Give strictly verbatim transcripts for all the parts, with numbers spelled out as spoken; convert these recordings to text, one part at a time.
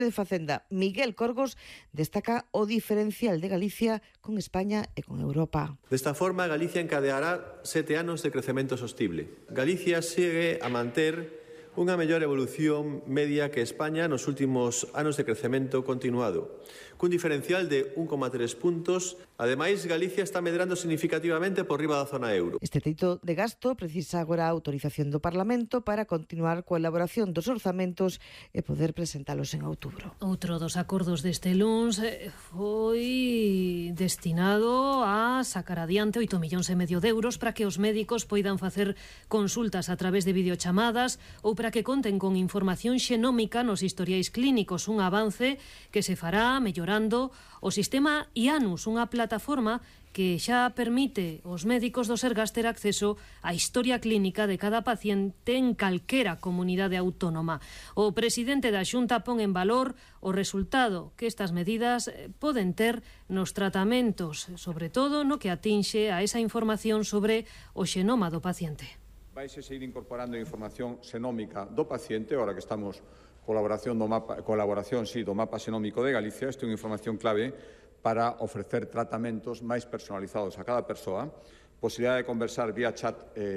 de Facenda, Miguel Corgos, destaca o diferencial de Galicia con España e con Europa. Desta forma, Galicia encadeará sete anos de crecemento sostible. Galicia segue a manter unha mellor evolución media que España nos últimos anos de crecemento continuado, cun diferencial de un coma tres puntos. Ademais, Galicia está medrando significativamente por riba da zona euro. Este teito de gasto precisa agora a autorización do Parlamento para continuar coa elaboración dos orzamentos e poder presentalos en outubro. Outro dos acordos deste luns foi destinado a sacar adiante oito millóns e medio de euros para que os médicos poidan facer consultas a través de videochamadas ou para que conten con información xenómica nos historiais clínicos, un avance que se fará mellorando o sistema IANUS, unha plataforma que xa permite aos médicos do Sergas ter acceso á historia clínica de cada paciente en calquera comunidade autónoma. O presidente da Xunta pon en valor o resultado que estas medidas poden ter nos tratamentos, sobre todo no que atinxe a esa información sobre o xenoma do paciente. Vaise seguir incorporando información xenómica do paciente, ahora que estamos colaboración do mapa, colaboración sí, do mapa xenómico de Galicia. Isto é unha información clave para ofrecer tratamentos máis personalizados a cada persoa, posibilidade de conversar vía chat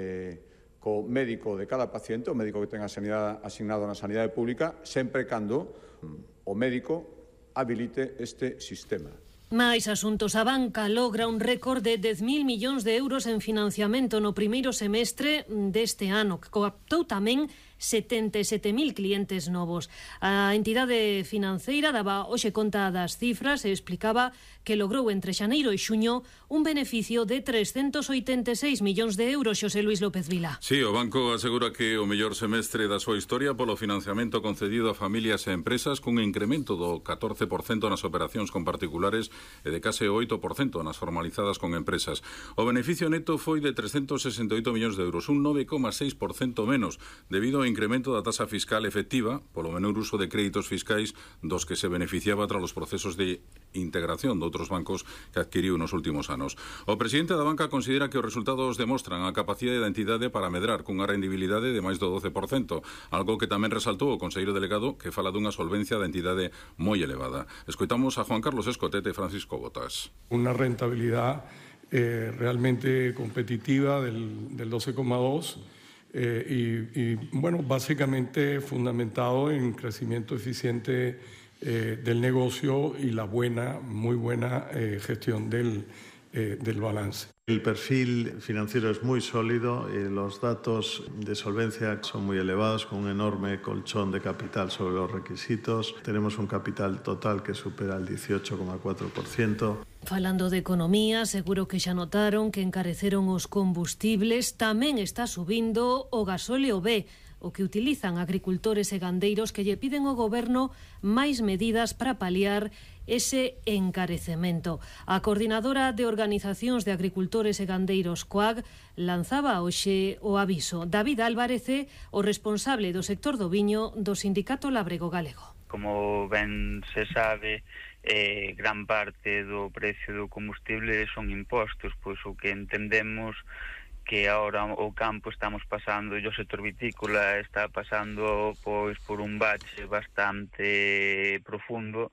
eh, co médico de cada paciente, o médico que tenga sanidade asignado na sanidade pública, sempre cando o médico habilite este sistema. Mais asuntos, a banca logra un récord de dez mil millóns de euros en financiamento no primeiro semestre deste ano, que coaptou tamén setenta e sete mil clientes novos. A entidade financeira daba hoxe conta das cifras e explicaba que logrou entre xaneiro e xuño un beneficio de trescentos oitenta e seis millóns de euros. Xosé Luis López Vila. Sí, o banco asegura que o mellor semestre da súa historia polo financiamento concedido a familias e empresas, cun incremento do catorce por cento nas operacións con particulares e de case o oito por cento nas formalizadas con empresas. O beneficio neto foi de trescentos sesenta e oito millóns de euros, un nove coma seis por cento menos, debido ao incremento da tasa fiscal efectiva polo menor uso de créditos fiscais dos que se beneficiaba tras os procesos de integración de outros bancos que adquiriu nos últimos anos. O presidente da banca considera que os resultados demostran a capacidade da entidade para medrar cunha rendibilidade de máis do doce por cento, algo que tamén resaltou o conselleiro delegado, que fala dunha solvencia da entidade moi elevada. Escoitamos a Juan Carlos Escotete e Francisco Botas. Unha rentabilidade eh, realmente competitiva del, del doce coma dos eh, y, y, bueno, básicamente fundamentado en crecimiento eficiente eh, del negocio y la buena, muy buena eh, gestión del, eh, del balance. El perfil financiero es muy sólido, eh, los datos de solvencia son muy elevados, con un enorme colchón de capital sobre los requisitos. Tenemos un capital total que supera el dieciocho coma cuatro por ciento. Falando de economía, seguro que xa notaron que encareceron os combustibles, tamén está subindo o gasóleo B, o que utilizan agricultores e gandeiros que lle piden ao goberno máis medidas para paliar ese encarecemento. A coordinadora de organizacións de agricultores e gandeiros C O A G lanzaba hoxe o aviso. David Álvarez é o responsable do sector do viño do Sindicato Labrego Galego. Como ben se sabe, eh, gran parte do precio do combustible son impostos, pois o que entendemos que ahora o campo estamos pasando, e o sector vitícola está pasando pois por un bache bastante profundo,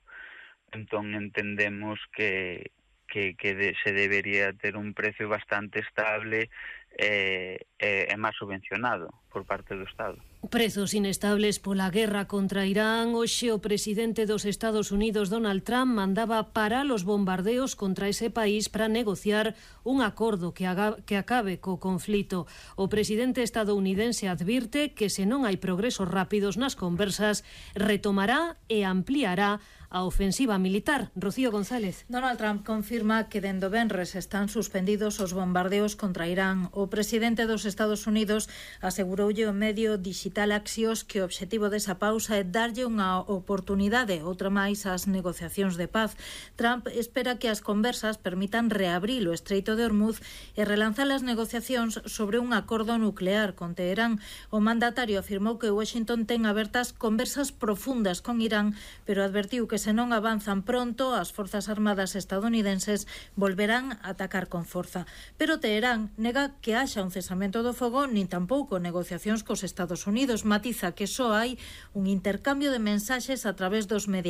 entón entendemos que, que, que de, se debería ter un precio bastante estable e, e, e máis subvencionado por parte do Estado. Prezos inestables pola guerra contra Irán. Hoxe o presidente dos Estados Unidos, Donald Trump, mandaba parar os bombardeos contra ese país para negociar un acordo que, haga, que acabe co conflito. O presidente estadounidense advirte que se non hai progresos rápidos nas conversas, retomará e ampliará a ofensiva militar. Rocío González. Donald Trump confirma que dende o venres están suspendidos os bombardeos contra Irán. O presidente dos Estados Unidos aseguroulle o medio digital Axios que o obxectivo desa pausa é darlle unha oportunidade, outra máis, ás negociacións de paz. Trump espera que as conversas permitan reabrir o Estreito de Hormuz e relanzar as negociacións sobre un acordo nuclear con Teherán. O mandatario afirmou que Washington ten abertas conversas profundas con Irán, pero advertiu que se non avanzan pronto, as forzas armadas estadounidenses volverán a atacar con forza. Pero Teherán nega que haxa un cesamento do fogo nin tampouco negociacións cos Estados Unidos. Matiza que só hai un intercambio de mensaxes a través dos medios.